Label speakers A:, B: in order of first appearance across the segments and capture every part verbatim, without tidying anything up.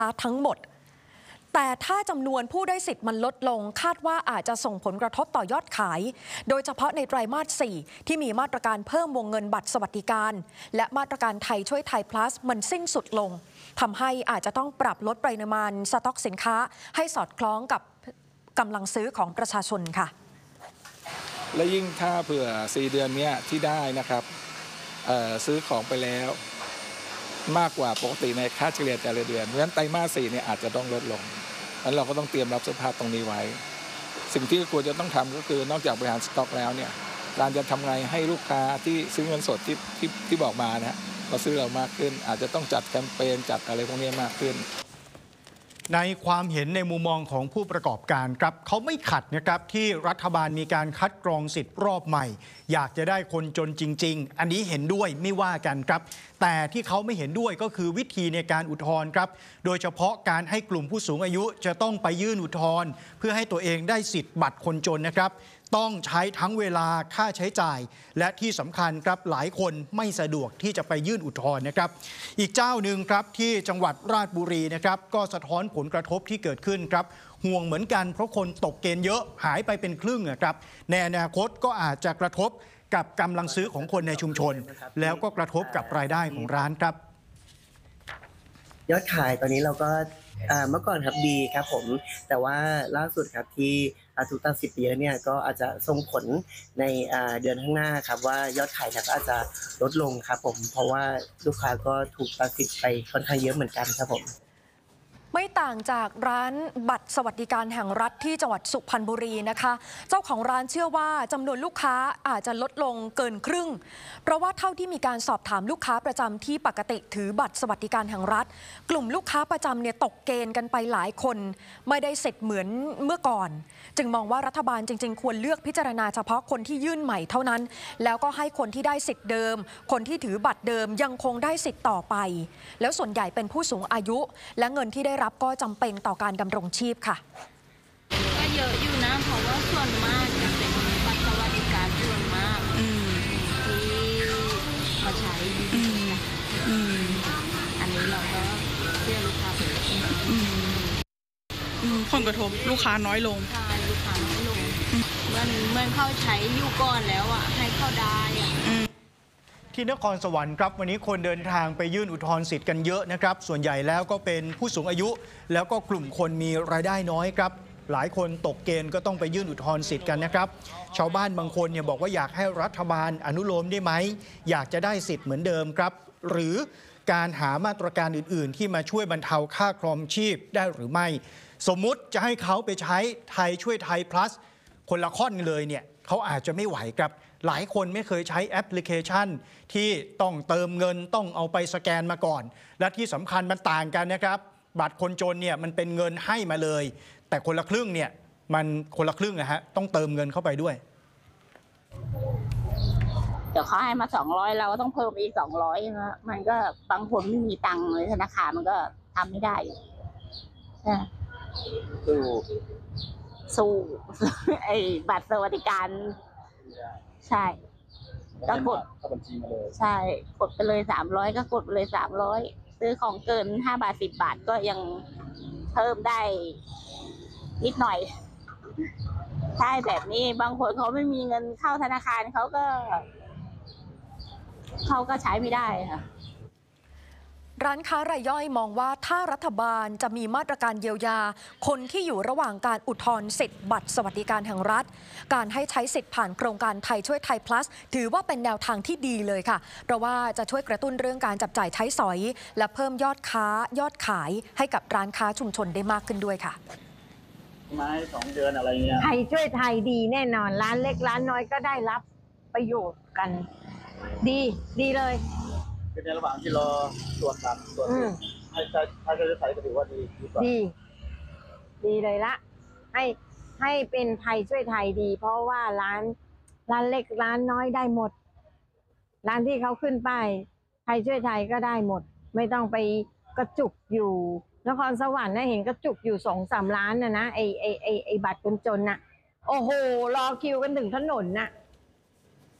A: ทั้งหมดแต่ถ้าจำนวนผู้ได้สิทธิ์มันลดลงคาดว่าอาจจะส่งผลกระทบต่อยอดขายโดยเฉพาะในไตรมาสสี่ที่มีมาตรการเพิ่มวงเงินบัตรสวัสดิการและมาตรการไทยช่วยไทย plus มันสิ้นสุดลงทำให้อาจจะต้องปรับลดปริมาณสต็อกสินค้าให้สอดคล้องกับกำลังซื้อของประชาชนค่ะ
B: และยิ่งถ้าเผื่อสี่เดือนนี้ที่ได้นะครับซื้อของไปแล้วมากกว่าปกติในค่าเฉลี่ยแต่ละเดือนเพราะฉะนั้นไตรมาสสี่เนี่ยอาจจะต้องลดลงงั้นเราก็ต้องเตรียมรับสภาพตรงนี้ไว้สิ่งที่ควรจะต้องทำก็คือนอกจากบริหารสต็อกแล้วเนี่ยการจะทำไงให้ลูกค้าที่ซื้อเงินสดที่ที่ที่บอกมานะเราซื้อเรามากขึ้นอาจจะต้องจัดแคมเปญจัดอะไรพวกนี้มากขึ้น
C: ในความเห็นในมุมมองของผู้ประกอบการครับเขาไม่ขัดนะครับที่รัฐบาลมีการคัดกรองสิทธิ์รอบใหม่อยากจะได้คนจนจริงๆอันนี้เห็นด้วยไม่ว่ากันครับแต่ที่เขาไม่เห็นด้วยก็คือวิธีในการอุทธรณ์ครับโดยเฉพาะการให้กลุ่มผู้สูงอายุจะต้องไปยื่นอุทธรณ์เพื่อให้ตัวเองได้สิทธิ์บัตรคนจนนะครับต้องใช้ทั้งเวลาค่าใช้จ่ายและที่สำคัญครับหลายคนไม่สะดวกที่จะไปยื่นอุทธรณ์นะครับอีกเจ้าหนึ่งครับที่จังหวัดราชบุรีนะครับก็สะท้อนผลกระทบที่เกิดขึ้นครับห่วงเหมือนกันเพราะคนตกเกณฑ์เยอะหายไปเป็นครึ่งครับในอนาคตก็อาจจะกระทบกับกำลังซื้อของคนในชุมชนแล้วก็กระทบกับรายได้ของร้านครับ
D: ยอดขายตอนนี้เราก็เมื่อก่อนครับดีครับผมแต่ว่าล่าสุดครับที่ถูกตัดสิทธิ์ไปเยอะเนี่ยก็อาจจะส่งผลในเดือนข้างหน้าครับว่ายอดขายก็อาจจะลดลงครับผมเพราะว่าลูกค้าก็ถูกตัดสิทธิ์ไปค่อนข้างเยอะเหมือนกันครับผม
A: ไม่ต่างจากร้านบัตรสวัสดิการแห่งรัฐที่จังหวัดสุพรรณบุรีนะคะเจ้าของร้านเชื่อว่าจำนวนลูกค้าอาจจะลดลงเกินครึ่งเพราะว่าเท่าที่มีการสอบถามลูกค้าประจำที่ปกติถือบัตรสวัสดิการแห่งรัฐกลุ่มลูกค้าประจำเนี่ยตกเกณฑ์กันไปหลายคนไม่ได้เสร็จเหมือนเมื่อก่อนจึงมองว่ารัฐบาลจริงๆควรเลือกพิจารณาเฉพาะคนที่ยื่นใหม่เท่านั้นแล้วก็ให้คนที่ได้สิทธิ์เดิมคนที่ถือบัตรเดิมยังคงได้สิทธิ์ต่อไปแล้วส่วนใหญ่เป็นผู้สูงอายุและเงินที่ได้รับก็จำเป็นต่อการดำรงชีพค่ะ
E: ก็เยอะอยู่นะเพราะว่าส่วนมากจะเป็นบัตรสวัสดิการส่วนมากที่มาใช้อันนี้เราก็เชื่อลูกค้าเป็น
F: ผลกระทบลูกค้าน้อยลง
E: ใช่ลูกค้าน้อยลงเมื่อเมื่อเข้าใช้อยู่ก่อนแล้วอ่ะให้เข้าได้อ่ะ
C: ที่นครสวรรค์ครับวันนี้คนเดินทางไปยื่นอุทธรณ์สิทธิ์กันเยอะนะครับส่วนใหญ่แล้วก็เป็นผู้สูงอายุแล้วก็กลุ่มคนมีรายได้น้อยครับหลายคนตกเกณฑ์ก็ต้องไปยื่นอุทธรณ์สิทธิ์กันนะครับชาวบ้านบางคนเนี่ยบอกว่าอยากให้รัฐบาลอนุโลมได้ไหมอยากจะได้สิทธิ์เหมือนเดิมครับหรือการหามาตรการอื่นๆที่มาช่วยบรรเทาค่าครองชีพได้หรือไม่สมมุติจะให้เขาไปใช้ไทยช่วยไทย plus คนละข้อนเลยเนี่ยเขาอาจจะไม่ไหวครับหลายคนไม่เคยใช้แอปพลิเคชันที่ต้องเติมเงินต้องเอาไปสแกนมาก่อนและที่สำคัญมันต่างกันนะครับบัตรคนจนเนี่ยมันเป็นเงินให้มาเลยแต่คนละครึ่งเนี่ยมันคนละครึ่งนะฮะต้องเติมเงินเข้าไปด้วย
G: เดี๋ยวเขาให้มาสองร้อยเราก็ต้องเพิ่มอีกสองร้อยนะมันก็บางคนไม่มีตังค์เลยธนาคารมันก็ทำไม่ได้สู้สู้ไอ้บัตรสวัสดิการใช่ก็กดบัญชีมาเลยใช่กดไปเลยสามร้อยก็กดไปเลยสามร้อยซื้อของเกินห้าบาทสิบบาทก็ยังเพิ่มได้นิดหน่อยใช่แบบนี้บางคนเขาไม่มีเงินเข้าธนาคารเขาก็เขาก็ใช้ไม่ได้ค่ะ
A: ร้านค้ารายย่อยมองว่าถ้ารัฐบาลจะมีมาตรการเยียวยาคนที่อยู่ระหว่างการอุทธรณ์สิทธิ์บัตรสวัสดิการแห่งรัฐการให้ใช้สิทธิ์ผ่านโครงการไทยช่วยไทย plus ถือว่าเป็นแนวทางที่ดีเลยค่ะเพราะว่าจะช่วยกระตุ้นเรื่องการจับจ่ายใช้สอยและเพิ่มยอดค้ายอดขายให้กับร้านค้าชุมชนได้มากขึ้นด้วยค่ะ
H: ไม้สองเดือนอะไรเงี้ย
I: ไทยช่วยไทยดีแน่นอนร้านเล็กร้านน้อยก็ได้รับประโยชน์กันดีดีเลย
H: ในระหว่างที่รอตรวจครับตรวจให้ใช้ใช้ใช้ก็ถือว่าดี
I: ดีดีเลยละให้ให้เป็นไทยช่วยไทยดีเพราะว่าร้านร้านเล็กร้านน้อยได้หมดร้านที่เขาขึ้นป้ายไทยช่วยไทยก็ได้หมดไม่ต้องไปกระจุกอยู่นครสวรรค์นะเห็นกระจุกอยู่สองสามร้านนะนะไอไอไอไอบัตรคนจนน่ะโอ้โหรอคิวกันถึงถนนน่ะ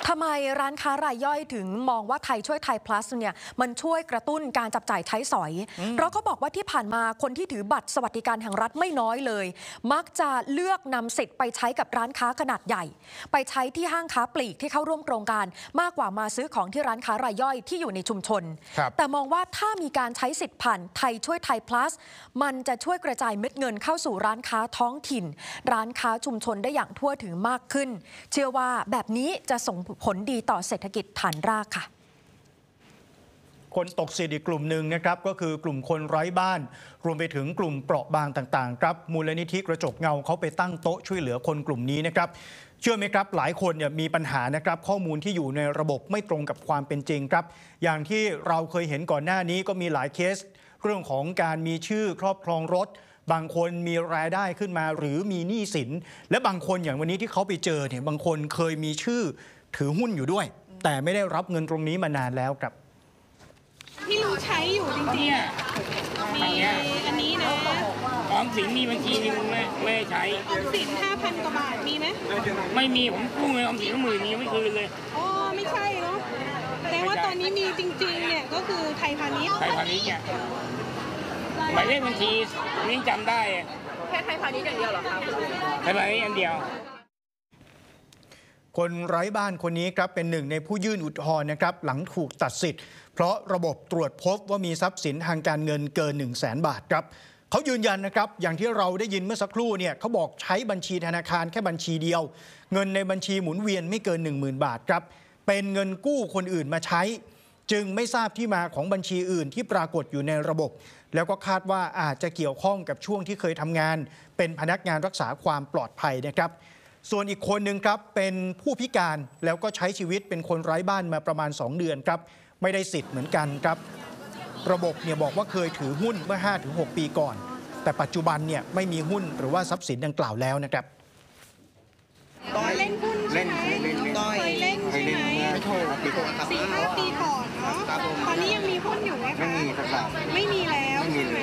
A: ทำไมร้านค้ารายย่อยถึงมองว่าไทยช่วยไทย plus เนี่ยมันช่วยกระตุ้นการจับจ่ายใช้สอยเพราะเขาบอกว่าที่ผ่านมาคนที่ถือบัตรสวัสดิการแห่งรัฐไม่น้อยเลยมักจะเลือกนำสิทธิ์ไปใช้กับร้านค้าขนาดใหญ่ไปใช้ที่ห้างค้าปลีกที่เข้าร่วมโครงการมากกว่ามาซื้อของที่ร้านค้ารายย่อยที่อยู่ในชุมชนแต่มองว่าถ้ามีการใช้สิทธิ์ผ่านไทยช่วยไทย plus มันจะช่วยกระจายเม็ดเงินเข้าสู่ร้านค้าท้องถิ่นร้านค้าชุมชนได้อย่างทั่วถึงมากขึ้นเชื่อว่าแบบนี้จะส่งผลดีต่อเศรษฐกิจฐานรากค่ะ
C: คนตกสิทธิ์อีกกลุ่มหนึ่งนะครับก็คือกลุ่มคนไร้บ้านรวมไปถึงกลุ่มเปราะบางต่างๆครับมูลนิธิกระจกเงาเขาไปตั้งโต๊ะช่วยเหลือคนกลุ่มนี้นะครับเชื่อไหมครับหลายคนเนี่ยมีปัญหานะครับข้อมูลที่อยู่ในระบบไม่ตรงกับความเป็นจริงครับอย่างที่เราเคยเห็นก่อนหน้านี้ก็มีหลายเคสเรื่องของการมีชื่อครอบครองรถบางคนมีรายได้ขึ้นมาหรือมีหนี้สินและบางคนอย่างวันนี้ที่เขาไปเจอเนี่ยบางคนเคยมีชื่อถือหุ้นอยู่ด้วยแต่ไม่ได้รับเงินตรงนี้มานานแล้วครับ
J: ที่รู้ใช้อยู่จริงๆอ่ะมีอันนี้นะ
K: ออมสินมีบัญชีนึงไม่ไม่ใช้
J: ออมสินห้าพันกว่าบาทมีไหม
K: ไม่มีผมกู้เงินออมสินหมื่นนี้ไม่คืนเลย
J: อ๋อไม่ใช่เนาะแต่ว่าตอนนี้มีจริงๆเนี่ยก็คือไทยพาณิชย์
K: ไทยพาณิชย์เนี่ยหมายเลขบัญชีนี่จำได้
J: แค่ไทยพาณิชย์อย่างเดียวเหรอคะ
K: ไทยพาณิชย์อันเดียว
C: คนไร้บ้านคนนี้ครับเป็นหนึ่งในผู้ยื่นอุทธรณ์นะครับหลังถูกตัดสิทธิ์เพราะระบบตรวจพบว่ามีทรัพย์สินทางการเงินเกิน หนึ่งแสน บาทครับเขายืนยันนะครับอย่างที่เราได้ยินเมื่อสักครู่เนี่ยเขาบอกใช้บัญชีธนาคารแค่บัญชีเดียวเงินในบัญชีหมุนเวียนไม่เกิน หนึ่งหมื่น บาทครับเป็นเงินกู้คนอื่นมาใช้จึงไม่ทราบที่มาของบัญชีอื่นที่ปรากฏอยู่ในระบบแล้วก็คาดว่าอาจจะเกี่ยวข้องกับช่วงที่เคยทำงานเป็นพนักงานรักษาความปลอดภัยนะครับส่วนอีกคนหนึ่งครับเป็นผู้พิการแล้วก็ใช้ชีวิตเป็นคนไร้บ้านมาประมาณสองเดือนครับไม่ได้สิทธิ์เหมือนกันครับระบบเนี่ยบอกว่าเคยถือหุ้นเมื่อ ห้าถึงหก ปีก่อนแต่ปัจจุบันเนี่ยไม่มีหุ้นหรือว่าทรัพย์สินดังกล่าวแล้วนะครับ
J: เล่นหุ้นใช่ไหมเคยเล่นใช่ไหมสี่ห้าปีก่อนเนาะตอนนี้ยังมีหุ้นอยู่ไหมคะไม่มีครับไม่มีแล้วใช่ไหม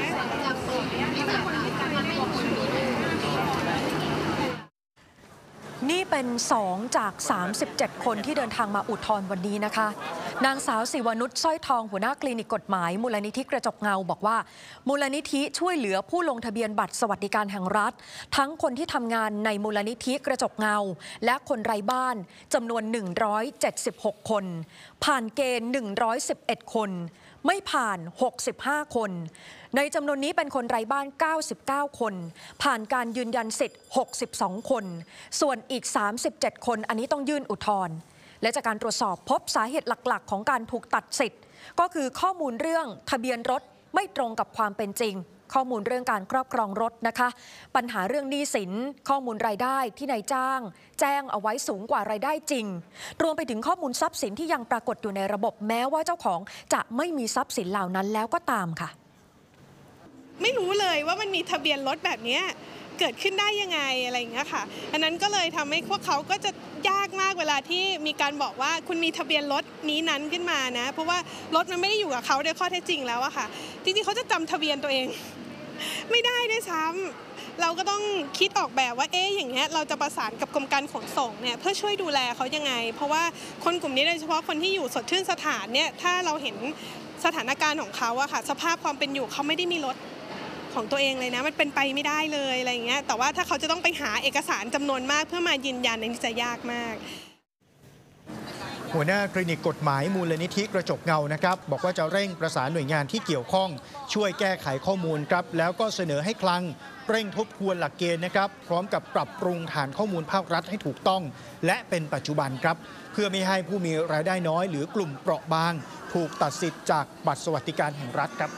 A: นี่เป็นสองจากสามสิบเจ็ดคนที่เดินทางมาอุทธรณ์วันนี้นะคะนางสาวศิวนุชสร้อยทองหัวหน้าคลินิกกฎหมายมูลนิธิกระจกเงาบอกว่ามูลนิธิช่วยเหลือผู้ลงทะเบียนบัตรสวัสดิการแห่งรัฐทั้งคนที่ทำงานในมูลนิธิกระจกเงาและคนไร้บ้านจำนวนหนึ่งร้อยเจ็ดสิบหกคนผ่านเกณฑ์หนึ่งร้อยสิบเอ็ดคนไม่ผ่านหกสิบห้าคนในจำนวนนี้เป็นคนไร้บ้านเก้าสิบเก้าคนผ่านการยืนยันสิทธิ์หกสิบสองคนส่วนอีกสามสิบเจ็ดคนอันนี้ต้องยื่นอุทธรณ์และจากการตรวจสอบพบสาเหตุหลักๆของการถูกตัดสิทธิ์ก็คือข้อมูลเรื่องทะเบียนรถไม่ตรงกับความเป็นจริงข้อมูลเรื่องการครอบครองรถนะคะปัญหาเรื่องหนี้สินข้อมูลรายได้ที่นายจ้างแจ้งเอาไว้สูงกว่ารายได้จริงรวมไปถึงข้อมูลทรัพย์สินที่ยังปรากฏอยู่ในระบบแม้ว่าเจ้าของจะไม่มีทรัพย์สินเหล่านั้นแล้วก็ตามค่ะ
J: ไม่รู้เลยว่ามันมีทะเบียนรถแบบนี้เกิดขึ้นได้ยังไงอะไรอย่างเงี้ยค่ะอันนั้นก็เลยทำให้พวกเขาก็จะยากมากเวลาที่มีการบอกว่าคุณมีทะเบียนรถนี้นั้นขึ้นมานะเพราะว่ารถมันไม่ได้อยู่กับเขาโดยข้อเท็จจริงแล้วอะค่ะจริงๆเขาจะจำทะเบียนตัวเองไม่ได้ด้วยซ้ำเราก็ต้องคิดออกแบบว่าเอ๊ะอย่างเงี้ยเราจะประสานกับกรมการขนส่งเนี่ยเพื่อช่วยดูแลเขายังไงเพราะว่าคนกลุ่มนี้โดยเฉพาะคนที่อยู่สดชื่นสถานเนี่ยถ้าเราเห็นสถานการณ์ของเขาอะค่ะสภาพความเป็นอยู่เขาไม่ได้มีรถของตัวเองเลยนะมันเป็นไปไม่ได้เลยอะไรอย่างเงี้ยแต่ว่าถ้าเขาจะต้องไปหาเอกสารจำนวนมากเพื่อมายืนยันนี่จะยากมาก
C: หัวหน้าคลินิกกฎหมายมูลนิธิกระจกเงานะครับบอกว่าจะเร่งประสานหน่วยงานที่เกี่ยวข้องช่วยแก้ไขข้อมูลครับแล้วก็เสนอให้คลังเร่งทบทวนหลักเกณฑ์นะครับพร้อมกับปรับปรุงฐานข้อมูลภาครัฐให้ถูกต้องและเป็นปัจจุบันครับเพื่อไม่ให้ผู้มีรายได้น้อยหรือกลุ่มเปราะบางถูกตัดสิทธิ์จากบัตรสวัสดิการแห่งรัฐครับ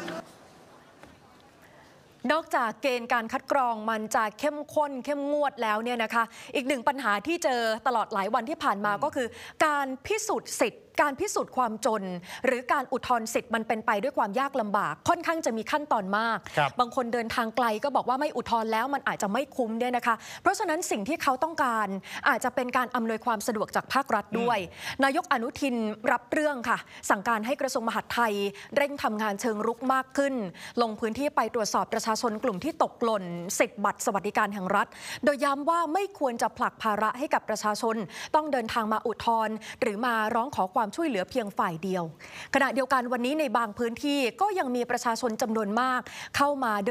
A: นอกจากเกณฑ์การคัดกรองมันจะเข้มข้นเข้มงวดแล้วเนี่ยนะคะอีกหนึ่งปัญหาที่เจอตลอดหลายวันที่ผ่านมาก็คือการพิสูจน์สิทธิ์การพิสูจน์ความจน หรือการอุทธรณ์สิทธิ์มันเป็นไปด้วยความยากลำบากค่อนข้างจะมีขั้นตอนมากบางคนเดินทางไกลก็บอกว่าไม่อุทธรณ์แล้วมันอาจจะไม่คุ้มเนี่ยนะคะเพราะฉะนั้นสิ่งที่เขาต้องการอาจจะเป็นการอำนวยความสะดวกจากภาครัฐด้วยนายกอนุทินรับเรื่องค่ะสั่งการให้กระทรวงมหาดไทยเร่งทำงานเชิงรุกมากขึ้นลงพื้นที่ไปตรวจสอบประชาชนกลุ่มที่ตกหล่นสิทธิบัตรสวัสดิการแห่งรัฐโดยย้ำว่าไม่ควรจะผลักภาระให้กับประชาชนต้องเดินทางมาอุทธรณ์หรือมาร้องขอความช่วยเหลือเพียงฝ่ายเดียวขณะเดียวกันวันนี้ในบางพื้นที่ก็ยังมีประชาชนจำนวนมากเข้ามา